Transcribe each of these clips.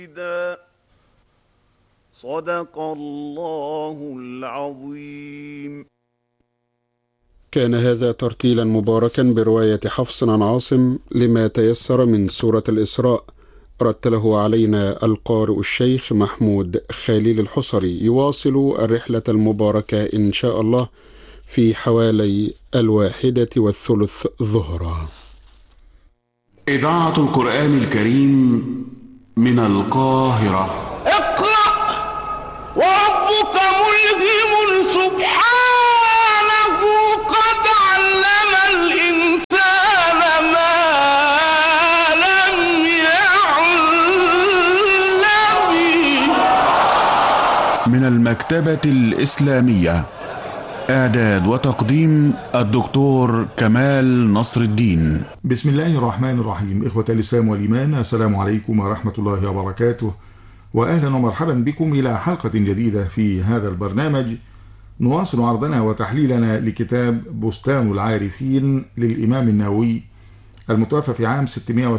صدق الله العظيم. كان هذا ترتيلا مباركا برواية حفص عن عاصم لما تيسر من سورة الإسراء، رتله علينا القارئ الشيخ محمود خليل الحصري. يواصل الرحلة المباركة إن شاء الله في حوالي 1:30 ظهرا. إذاعة القرآن الكريم من القاهرة. اقرأ وربك ملهم سبحانه قد علم الإنسان ما لم يعلم. من المكتبة الإسلامية، إعداد وتقديم الدكتور كمال نصر الدين. بسم الله الرحمن الرحيم. إخوة الإسلام والإيمان، السلام عليكم ورحمة الله وبركاته، وأهلا ومرحبا بكم إلى حلقة جديدة في هذا البرنامج. نواصل عرضنا وتحليلنا لكتاب بستان العارفين للإمام النووي المتوفى في عام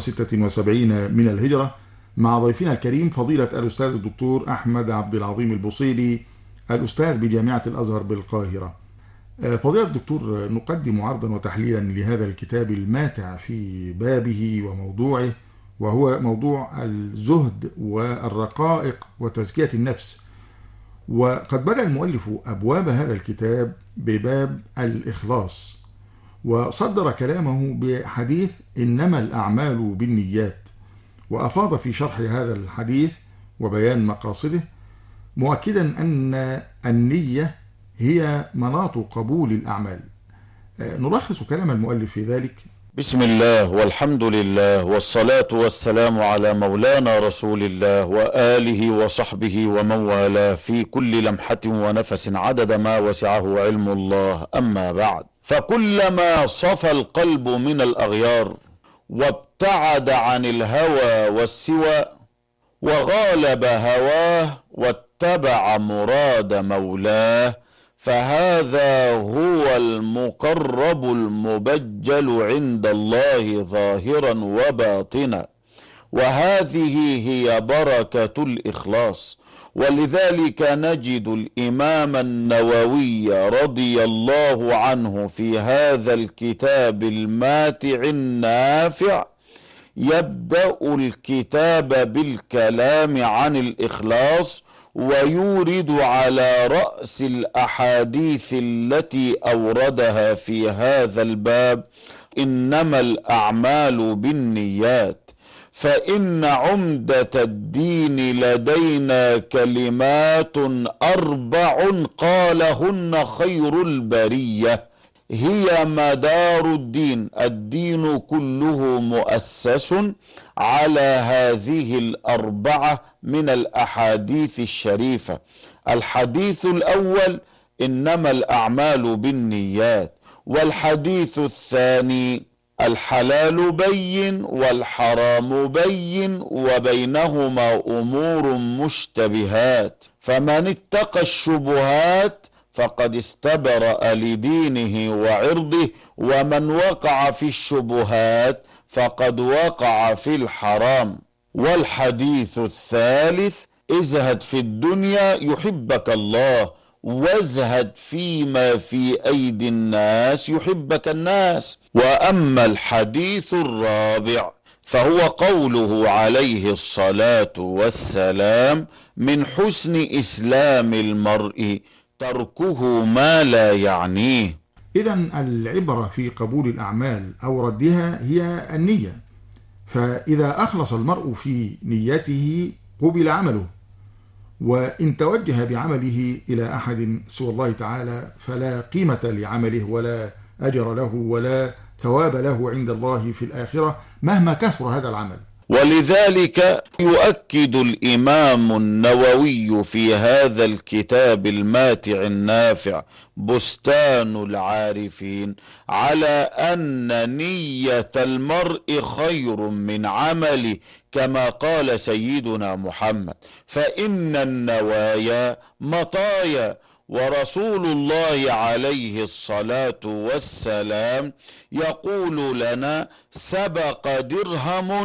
676 من الهجرة، مع ضيفنا الكريم فضيلة الأستاذ الدكتور أحمد عبد العظيم البوصيري، الأستاذ بجامعة الأزهر بالقاهرة. فضيلة الدكتور، نقدم عرضا وتحليلا لهذا الكتاب الماتع في بابه وموضوعه، وهو موضوع الزهد والرقائق وتزكية النفس. وقد بدأ المؤلف أبواب هذا الكتاب بباب الإخلاص، وصدر كلامه بحديث إنما الأعمال بالنيات، وأفاض في شرح هذا الحديث وبيان مقاصده، مؤكدا أن النية هي مناط قبول الأعمال. نلخص كلام المؤلف في ذلك. بسم الله والحمد لله والصلاة والسلام على مولانا رسول الله وآله وصحبه ومن والاه في كل لمحة ونفس عدد ما وسعه علم الله. أما بعد، فكلما صفى القلب من الأغيار وابتعد عن الهوى والسوى وغالب هواه واتبع مراد مولاه، فهذا هو المقرب المبجل عند الله ظاهرا وباطنا، وهذه هي بركة الإخلاص. ولذلك نجد الإمام النووي رضي الله عنه في هذا الكتاب الماتع النافع يبدأ الكتاب بالكلام عن الإخلاص، ويورد على رأس الأحاديث التي أوردها في هذا الباب إنما الأعمال بالنيات. فإن عمدة الدين لدينا كلمات 4 قالهن خير البرية، هي مدار الدين. الدين كله مؤسس على هذه 4 من الأحاديث الشريفة. الحديث الأول إنما الأعمال بالنيات، والحديث الثاني الحلال بين والحرام بين وبينهما أمور مشتبهات، فمن اتقى الشبهات فقد استبرأ لدينه وعرضه، ومن وقع في الشبهات فقد وقع في الحرام. والحديث الثالث ازهد في الدنيا يحبك الله، وازهد فيما في أيدي الناس يحبك الناس. وأما الحديث الرابع فهو قوله عليه الصلاة والسلام: من حسن إسلام المرء تركه ما لا يعنيه. إذن العبرة في قبول الأعمال أو ردها هي النية، فإذا أخلص المرء في نيته قبل عمله، وإن توجه بعمله إلى أحد سوى الله تعالى فلا قيمة لعمله ولا أجر له ولا ثواب له عند الله في الآخرة مهما كثر هذا العمل. ولذلك يؤكد الإمام النووي في هذا الكتاب الماتع النافع بستان العارفين على أن نية المرء خير من عمله، كما قال سيدنا محمد: فإن النوايا مطايا. ورسول الله عليه الصلاة والسلام يقول لنا: سبق درهم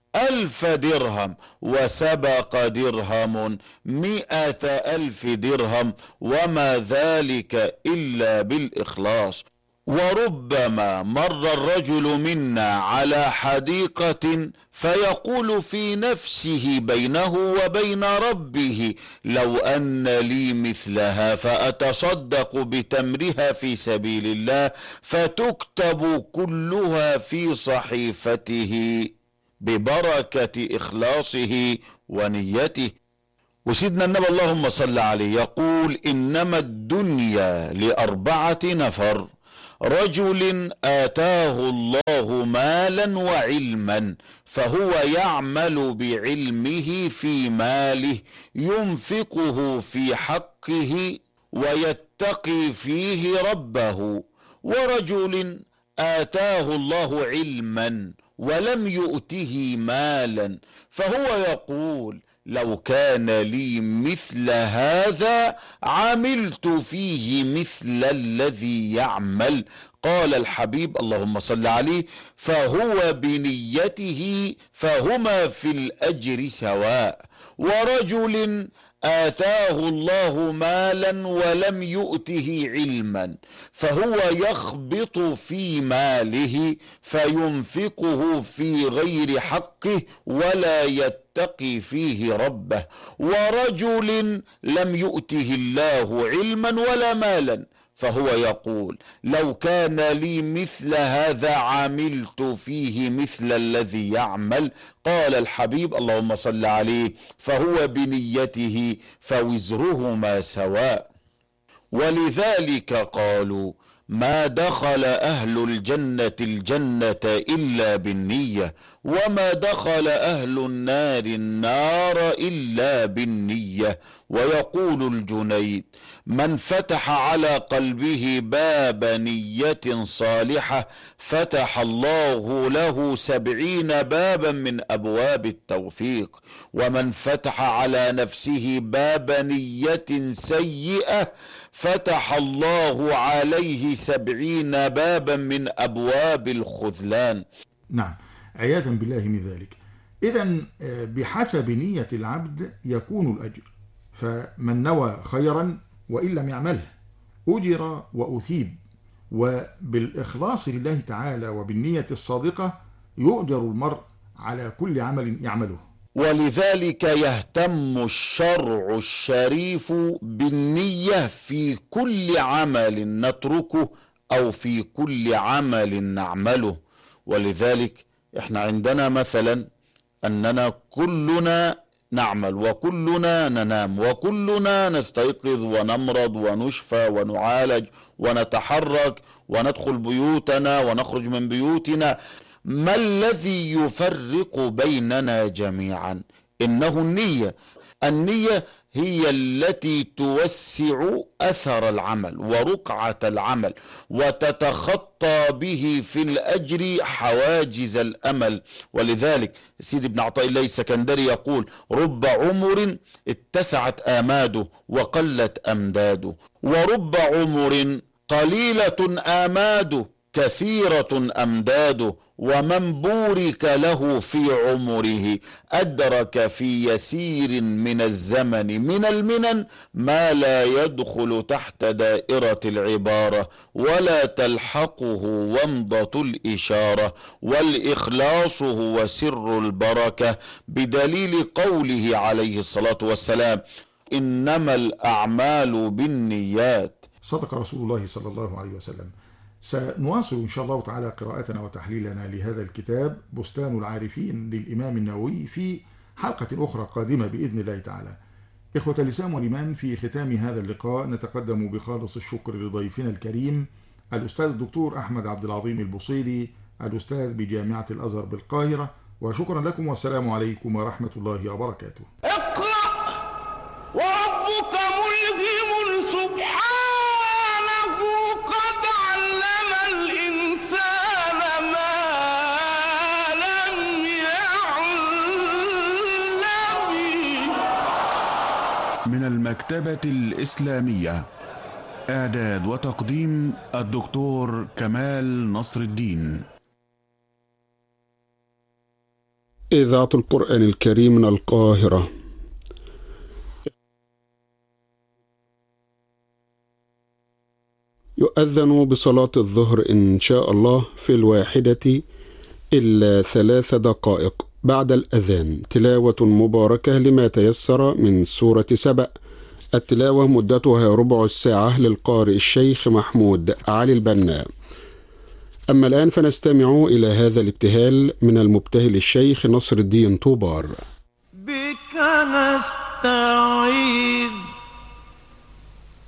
1000 درهم، وسبق درهم 100,000 درهم، وما ذلك إلا بالإخلاص. وربما مر الرجل منا على حديقة فيقول في نفسه بينه وبين ربه: لو أن لي مثلها فأتصدق بتمرها في سبيل الله، فتكتب كلها في صحيفته ببركة إخلاصه ونيته. وسيدنا النبي اللهم صل عليه يقول: إنما الدنيا ل4 نفر: رجل آتاه الله مالا وعلما فهو يعمل بعلمه في ماله ينفقه في حقه ويتقي فيه ربه، ورجل آتاه الله علما ولم يؤته مالا فهو يقول: لو كان لي مثل هذا عملت فيه مثل الذي يعمل. قال الحبيب اللهم صل عليه: فهو بنيته فهما في الأجر سواء. ورجل آتاه الله مالا ولم يؤته علما فهو يخبط في ماله فينفقه في غير حقه ولا يتقي فيه ربه. ورجل لم يؤته الله علما ولا مالا فهو يقول: لو كان لي مثل هذا عملت فيه مثل الذي يعمل. قال الحبيب اللهم صل عليه: فهو بنيته فوزرهما سواء. ولذلك قالوا: ما دخل أهل الجنة الجنة إلا بالنية، وما دخل أهل النار النار إلا بالنية. ويقول الجنيد: من فتح على قلبه باب نية صالحة فتح الله له 70 بابا من أبواب التوفيق، ومن فتح على نفسه باب نية سيئة فتح الله عليه 70 بابا من أبواب الخذلان. نعم، عياذا بالله من ذلك. إذن بحسب نية العبد يكون الأجر، فمن نوى خيرا وإن لم يعمله أجر وأثيب، وبالإخلاص لله تعالى وبالنية الصادقة يؤجر المرء على كل عمل يعمله. ولذلك يهتم الشرع الشريف بالنية في كل عمل نتركه أو في كل عمل نعمله. ولذلك احنا عندنا مثلا أننا كلنا نعمل وكلنا ننام وكلنا نستيقظ ونمرض ونشفى ونعالج ونتحرك وندخل بيوتنا ونخرج من بيوتنا. ما الذي يفرق بيننا جميعا؟ إنه النية. النية هي التي توسع أثر العمل ورقعة العمل وتتخطى به في الأجر حواجز الأمل. ولذلك سيدي ابن عطاء الله السكندري يقول: رب عمر اتسعت آماده وقلت أمداده، ورب عمر قليلة آماده كثيرة أمداده، ومن بورك له في عمره أدرك في يسير من الزمن من المنن ما لا يدخل تحت دائرة العبارة ولا تلحقه ومضة الإشارة. والإخلاص هو سر البركة، بدليل قوله عليه الصلاة والسلام: إنما الأعمال بالنيات. صدق رسول الله صلى الله عليه وسلم. سنواصل إن شاء الله تعالى قراءتنا وتحليلنا لهذا الكتاب بستان العارفين للإمام النووي في حلقة أخرى قادمة بإذن الله تعالى. إخوة الإسلام والإيمان، في ختام هذا اللقاء نتقدم بخالص الشكر لضيفنا الكريم الأستاذ الدكتور أحمد عبد العظيم البوصيري، الأستاذ بجامعة الأزهر بالقاهرة، وشكرا لكم والسلام عليكم ورحمة الله وبركاته. اقرأ وربك ملهم سبحانه قد علم الإنسان ما لم يعلم. من المكتبة الإسلامية، إعداد وتقديم الدكتور كمال نصر الدين. إذاعة القرآن الكريم من القاهرة. يؤذن بصلاة الظهر إن شاء الله في 1:03 بعد الأذان تلاوة مباركة لما تيسر من سورة سبأ. التلاوة مدتها ربع الساعة للقارئ الشيخ محمود علي البنا. أما الآن فنستمع إلى هذا الابتهال من المبتهل الشيخ نصر الدين طوبار. بك نستعيذ